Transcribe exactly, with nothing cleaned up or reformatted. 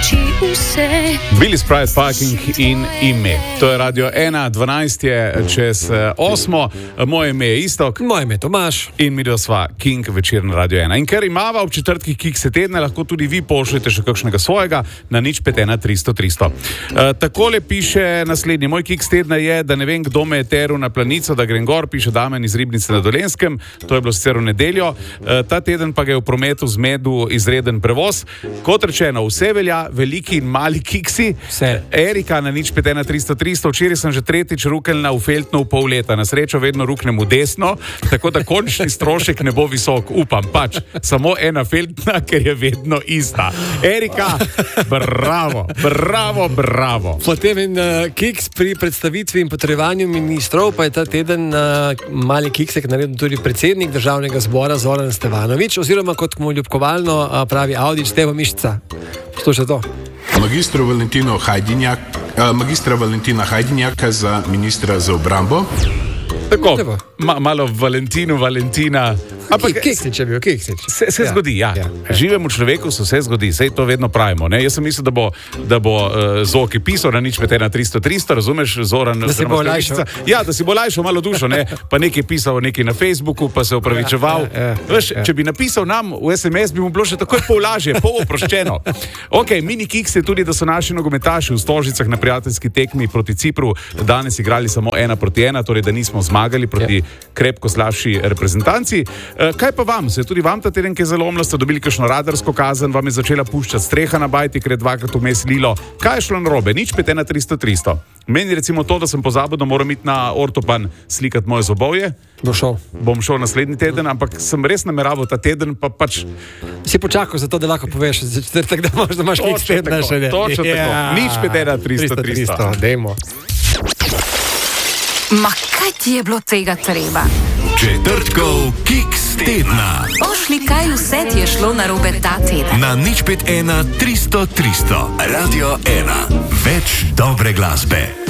uči vse. Billy Sprite, Parking in ime. To je Radio ena, dvanajst je čez osmo. Moje ime je Istok. Moje ime je Tomaš. In mi dva sva King večer na Radio ena. In ker imava v četrtkih kikse tedne, lahko tudi vi pošljete še kakšnega svojega na nič pet ena tristo tristo. E, takole piše naslednji. Moj kiks tedna je, da ne vem, kdo me je teril na planico, da grem gor, piše Damen iz Ribnice na Dolenjskem. To je bilo sicer v nedeljo. E, ta teden pa ga je v prometu zmedel izreden prevoz. Kot rečeno, vse velja, veliki in mali kiksi. Vse. Erika na nič pet ena tristo tristo. Včeraj sem že tretjič rukeljna v feltno v pol leta. Na srečo vedno ruknem v desno, tako da končni strošek ne bo visok. Upam, pač. Samo ena feltna, ker je vedno ista. Erika, bravo, bravo, bravo. Potem en uh, kiks pri predstavitvi in potrjevanju ministrov, pa je ta teden uh, mali kiksek naredil tudi predsednik Državnega zbora Zoran Stevanović, oziroma kot mu ljubkovalno uh, pravi Avdić, Stevo Mišica. Poslušaj to. Magistru Valentino Hajdinjak, uh, magistra Valentina Hajdinjaka za ministra za obrambo. Tako, ma, malo Valentinu, Valentina. Ampak kiksič je bil, kiksič. Se, se ja. zgodi, ja. ja. Živemu človeku se vse zgodi, sej to vedno pravimo. Ne? Jaz sem mislil, da bo, da bo uh, Zoki pisal na nič pet ena tristo tristo, razumeš, Zoran? Da si bo olajšal. Ja, da si bo olajšal malo dušo, ne? Pa nekaj pisal nekaj na Facebooku, pa se opravičeval. Ja, ja, ja, Veš, ja. Če bi napisal nam v es em es, bi mu bilo še takoj pol lažje, pol oproščeno. Ok, mini kiks je tudi, da so naši nogometaši v Stožicah na prijateljski tekmi proti Cipru danes igrali samo ena proti ena, torej da nismo zmagali proti ja. krepko slabši reprezentanci. Kaj pa vam? Se je tudi vam ta teden kaj zalomilo? Ste dobili kakšno radarsko kazen? Vam je začela puščati streha na bajti, ker je dvakrat vmes lilo? Kaj je šlo narobe? nič pet ena tristo tristo. Meni recimo to, da sem pozabil, da moram iti na ortopan slikati moje zobovje. Bo šel. Bom šel naslednji teden, ampak sem res nameraval ta teden, pa pač... Si počakal za to, da lahko poveš za četrtek, da možda imaš kiks tedna še ne. Točno ja. tako. nič pet ena tristo tristo. Dejmo. Ma kaj ti je bilo tega treba? Četrtkov kiks tedna. Pošli, kaj vse ti je šlo narobe ta teden. Na nič pet ena tristo tristo. Radio ena. Več dobre glasbe.